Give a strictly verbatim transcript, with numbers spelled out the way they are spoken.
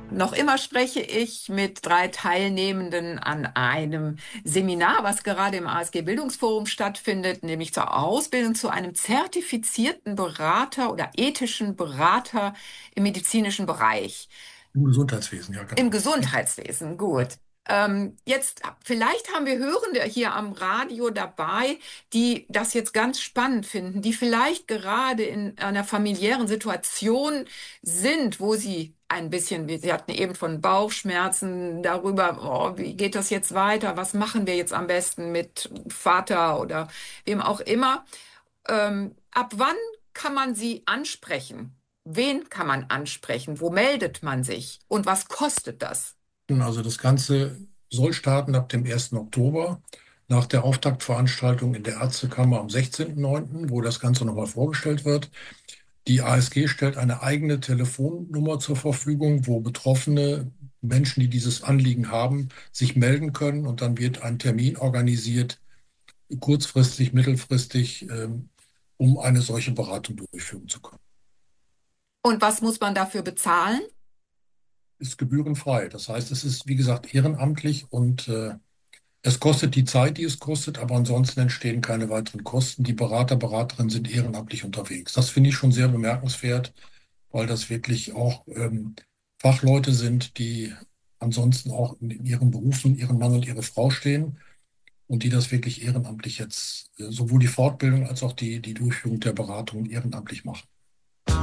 Noch immer spreche ich mit drei Teilnehmenden an einem Seminar, was gerade im A S G Bildungsforum stattfindet, nämlich zur Ausbildung zu einem zertifizierten Berater oder ethischen Berater im medizinischen Bereich. Im Gesundheitswesen, ja, Im genau. Gesundheitswesen, Ja. gut. Ähm, jetzt, vielleicht haben wir Hörende hier am Radio dabei, die das jetzt ganz spannend finden, die vielleicht gerade in einer familiären Situation sind, wo sie ein bisschen, wie Sie hatten eben von Bauchschmerzen darüber, oh, wie geht das jetzt weiter? Was machen wir jetzt am besten mit Vater oder wem auch immer? Ähm, ab wann kann man sie ansprechen? Wen kann man ansprechen? Wo meldet man sich? Und was kostet das? Also das Ganze soll starten ab dem ersten Oktober nach der Auftaktveranstaltung in der Ärztekammer am sechzehnten neunten, wo das Ganze nochmal vorgestellt wird. Die A S G stellt eine eigene Telefonnummer zur Verfügung, wo betroffene Menschen, die dieses Anliegen haben, sich melden können und dann wird ein Termin organisiert, kurzfristig, mittelfristig, ähm, um eine solche Beratung durchführen zu können. Und was muss man dafür bezahlen? Ist gebührenfrei. Das heißt, es ist, wie gesagt, ehrenamtlich und äh, es kostet die Zeit, die es kostet, aber ansonsten entstehen keine weiteren Kosten. Die Berater, Beraterinnen sind ehrenamtlich unterwegs. Das finde ich schon sehr bemerkenswert, weil das wirklich auch ähm, Fachleute sind, die ansonsten auch in ihren Berufen ihren Mann und ihre Frau stehen und die das wirklich ehrenamtlich jetzt, äh, sowohl die Fortbildung als auch die, die Durchführung der Beratung ehrenamtlich machen.